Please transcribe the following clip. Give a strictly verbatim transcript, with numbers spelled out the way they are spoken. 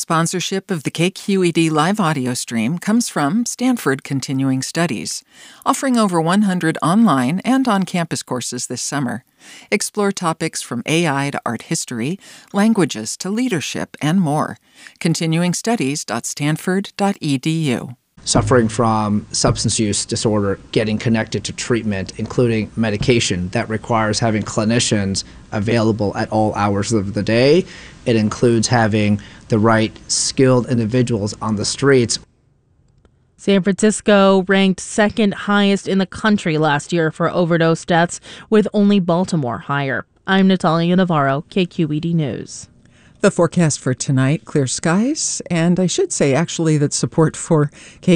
Sponsorship of the K Q E D live audio stream comes from Stanford Continuing Studies, offering over one hundred online and on-campus courses this summer. Explore topics from A I to art history, languages to leadership, and more. continuing studies dot stanford dot e d u. Suffering from substance use disorder, getting connected to treatment, including medication that requires having clinicians available at all hours of the day. It includes having the right skilled individuals on the streets. San Francisco ranked second highest in the country last year for overdose deaths, with only Baltimore higher. I'm Natalia Navarro, K Q E D News. The forecast for tonight, clear skies, and I should say actually that support for K